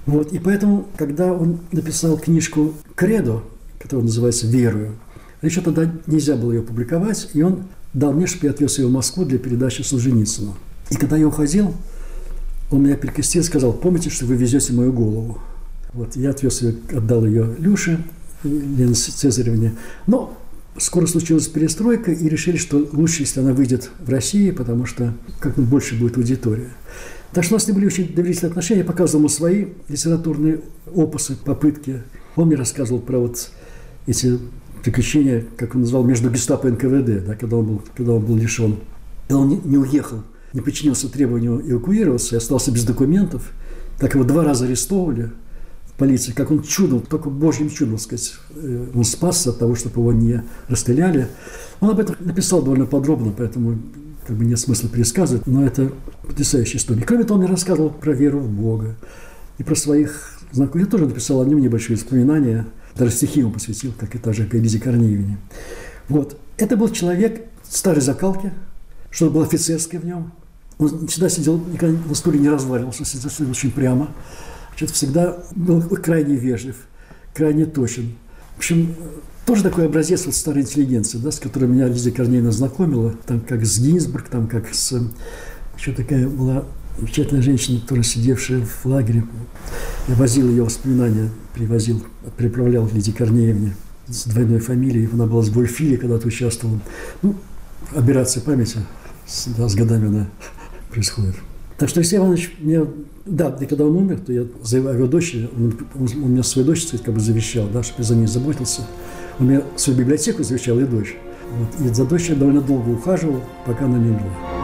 Вот, и поэтому, когда он написал книжку «Кредо», которая называется «Верую», еще тогда нельзя было ее публиковать, и он дал мне, чтобы я отвез ее в Москву для передачи Солженицыну. И когда я уходил, он меня перекрестил и сказал: помните, что вы везете мою голову. Вот, я отвез ее, отдал ее Люше, Лене Цезаревне. Но скоро случилась перестройка, и решили, что лучше, если она выйдет в России, потому что как-то больше будет аудитория. Так что у нас с ним были очень доверительные отношения. Я показывал ему свои литературные опусы, попытки. Он мне рассказывал про вот эти приключения, как он назвал, между гестапо и НКВД, да, когда он был лишен. И он не уехал, не подчинился требованию эвакуироваться и остался без документов. Так его 2 раза арестовывали в полиции. Как он чудом, только божьим чудом, сказать, он спасся от того, чтобы его не расстреляли. Он об этом написал довольно подробно, поэтому как бы нет смысла пересказывать, но это потрясающая история. Кроме того, он мне рассказывал про веру в Бога и про своих знакомых. Я тоже написал о нем небольшие воспоминания, даже стихи ему посвятил, как и также Лизе Корнеевне. Вот. Это был человек старой закалки, что-то было офицерское в нем. Он всегда сидел, никогда на стуле не разваливался, сидел очень прямо. Значит, всегда был крайне вежлив, крайне точен. В общем, тоже такой образец вот старой интеллигенции, да, с которой меня Лиза Корнеевна знакомила, там как с Гинзбург, там как с... Еще такая была замечательная женщина, которая сидевшая в лагере. Я возил ее воспоминания, приправлял Лизе Корнеевне с двойной фамилией. Она была с Вольфили, когда-то участвовала. Ну, операция памяти, с годами она происходит. Так что Алексей Иванович мне... Да, и когда он умер, то я за его дочери, он мне свою дочь как бы завещал, да, чтобы я за ней заботился. Он мне свою библиотеку завещал и дочь. Вот. И за дочерью довольно долго ухаживал, пока она не умерла.